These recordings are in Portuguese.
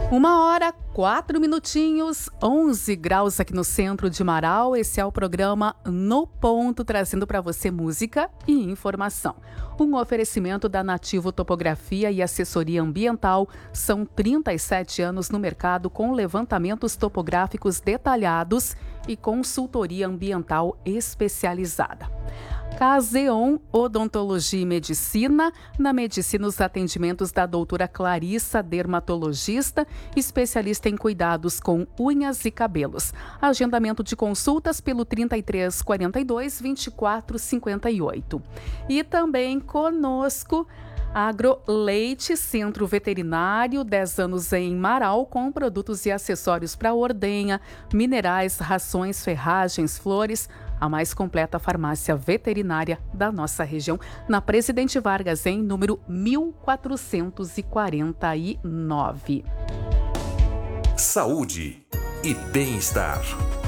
1h04, 11 graus aqui no centro de Marau. Esse é o programa No Ponto, trazendo para você música e informação. Um oferecimento da Nativo Topografia e Assessoria Ambiental. São 37 anos no mercado com levantamentos topográficos detalhados e consultoria ambiental especializada. Caseon Odontologia e Medicina. Na medicina, os atendimentos da doutora Clarissa, dermatologista, especialista em cuidados com unhas e cabelos. Agendamento de consultas pelo 3342-2458. E também conosco, Agroleite, Centro Veterinário, 10 anos em Marau, com produtos e acessórios para ordenha, minerais, rações, ferragens, flores, a mais completa farmácia veterinária da nossa região, na Presidente Vargas, em número 1449. Saúde e bem-estar.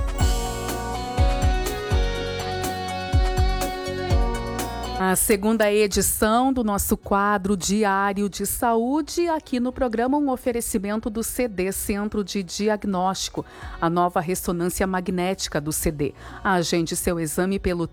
A segunda edição do nosso quadro diário de saúde, aqui no programa, um oferecimento do CD, Centro de Diagnóstico, a nova ressonância magnética do CD. Agende seu exame pelo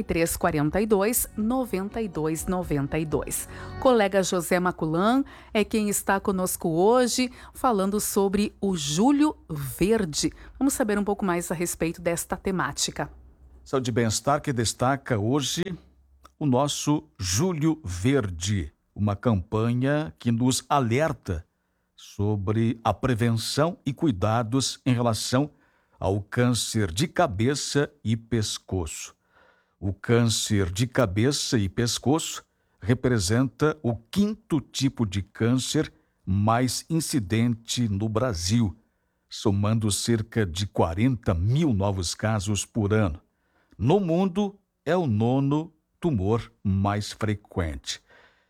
3342-9292. Colega José Maculan é quem está conosco hoje, falando sobre o Julho Verde. Vamos saber um pouco mais a respeito desta temática. Saúde e bem-estar que destaca hoje o nosso Julho Verde, uma campanha que nos alerta sobre a prevenção e cuidados em relação ao câncer de cabeça e pescoço. O câncer de cabeça e pescoço representa o 5º tipo de câncer mais incidente no Brasil, somando cerca de 40 mil novos casos por ano. No mundo, é o 9º tumor mais frequente.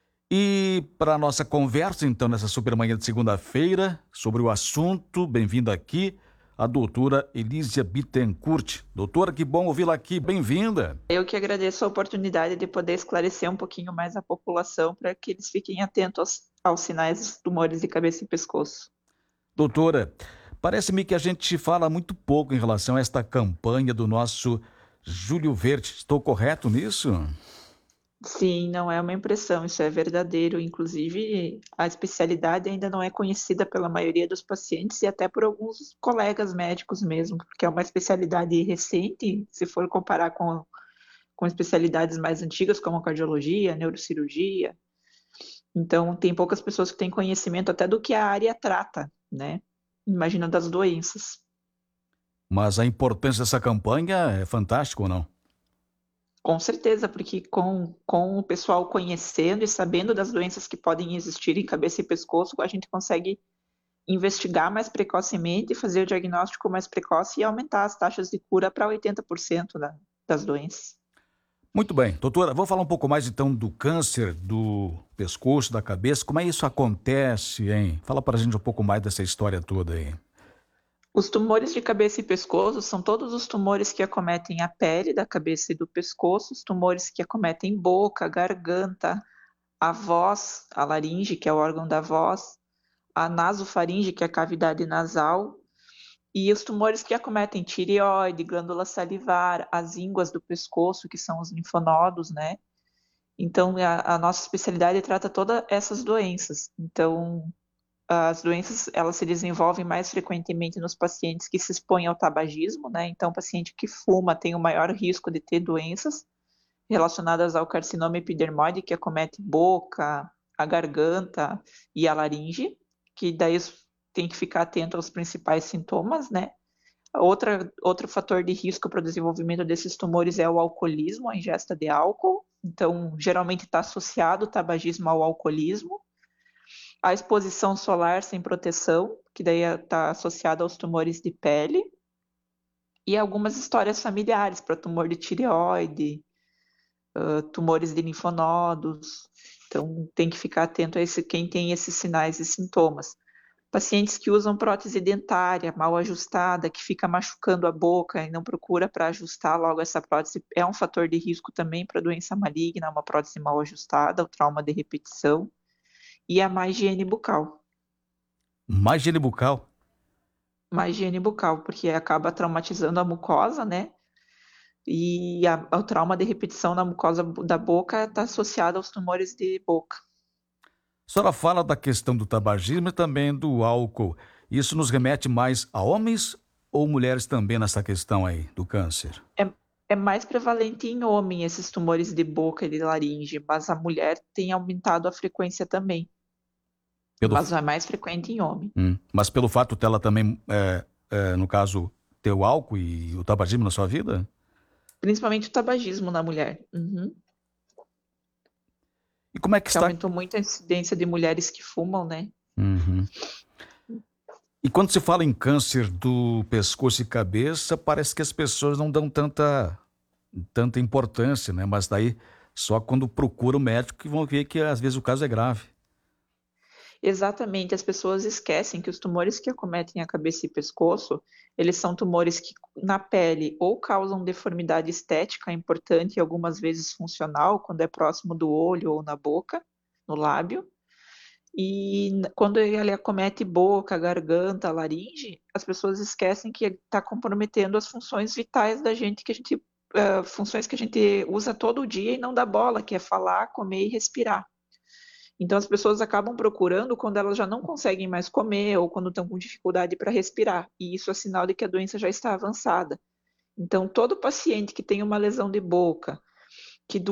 E para a nossa conversa, então, nessa supermanhã de segunda-feira, sobre o assunto, bem-vinda aqui, a doutora Elísia Bittencourt. Doutora, que bom ouvi-la aqui, bem-vinda. Eu que agradeço a oportunidade de poder esclarecer um pouquinho mais a população para que eles fiquem atentos aos sinais dos tumores de cabeça e pescoço. Doutora, parece-me que a gente fala muito pouco em relação a esta campanha do nosso Julho Verde. Estou correto nisso? Sim, não é uma impressão, isso é verdadeiro. Inclusive, a especialidade ainda não é conhecida pela maioria dos pacientes e até por alguns colegas médicos mesmo, porque é uma especialidade recente, se for comparar com especialidades mais antigas, como a cardiologia, a neurocirurgia. Então, tem poucas pessoas que têm conhecimento até do que a área trata, né? Imagina das doenças. Mas a importância dessa campanha é fantástica ou não? Com certeza, porque com o pessoal conhecendo e sabendo das doenças que podem existir em cabeça e pescoço, a gente consegue investigar mais precocemente, fazer o diagnóstico mais precoce e aumentar as taxas de cura para 80% das doenças. Muito bem. Doutora, vou falar um pouco mais então do câncer do pescoço, da cabeça. Como é isso acontece, hein? Fala para a gente um pouco mais dessa história toda aí. Os tumores de cabeça e pescoço são todos os tumores que acometem a pele da cabeça e do pescoço, os tumores que acometem boca, garganta, a voz, a laringe, que é o órgão da voz, a nasofaringe, que é a cavidade nasal, e os tumores que acometem tireoide, glândula salivar, as ínguas do pescoço, que são os linfonodos, né? Então, a nossa especialidade trata todas essas doenças. Então, as doenças, elas se desenvolvem mais frequentemente nos pacientes que se expõem ao tabagismo, né? Então, o paciente que fuma tem o maior risco de ter doenças relacionadas ao carcinoma epidermoide, que acomete boca, a garganta e a laringe, que daí tem que ficar atento aos principais sintomas, né? Outro fator de risco para o desenvolvimento desses tumores é o alcoolismo, a ingesta de álcool. Então, geralmente está associado o tabagismo ao alcoolismo. A exposição solar sem proteção, que daí está associada aos tumores de pele, e algumas histórias familiares para tumor de tireoide, tumores de linfonodos. Então, tem que ficar atento a quem tem esses sinais e sintomas. Pacientes que usam prótese dentária mal ajustada, que fica machucando a boca e não procura para ajustar logo essa prótese, é um fator de risco também para doença maligna, uma prótese mal ajustada, o trauma de repetição. E a má higiene bucal. Má higiene bucal. Má higiene bucal, porque acaba traumatizando a mucosa, né? E o trauma de repetição na mucosa da boca está associado aos tumores de boca. A senhora fala da questão do tabagismo e também do álcool. Isso nos remete mais a homens ou mulheres também nessa questão aí do câncer? É mais prevalente em homem esses tumores de boca e de laringe, mas a mulher tem aumentado a frequência também. Pelo, Mas é mais frequente em homem. Mas pelo fato dela também, no caso, ter o álcool e o tabagismo na sua vida? Principalmente o tabagismo na mulher. Uhum. E como é que Que está? aumentou muito a incidência de mulheres que fumam, né? Uhum. E quando se fala em câncer do pescoço e cabeça, parece que as pessoas não dão tanta importância, né? Mas daí só quando procura o médico que vão ver que às vezes o caso é grave. Exatamente, as pessoas esquecem que os tumores que acometem a cabeça e pescoço, eles são tumores que na pele ou causam deformidade estética importante e algumas vezes funcional, quando é próximo do olho ou na boca, no lábio. E quando ele acomete boca, garganta, laringe, as pessoas esquecem que ele está comprometendo as funções vitais da gente, funções que a gente usa todo dia e não dá bola, que é falar, comer e respirar. Então as pessoas acabam procurando quando elas já não conseguem mais comer ou quando estão com dificuldade para respirar. E isso é sinal de que a doença já está avançada. Então todo paciente que tem uma lesão de boca,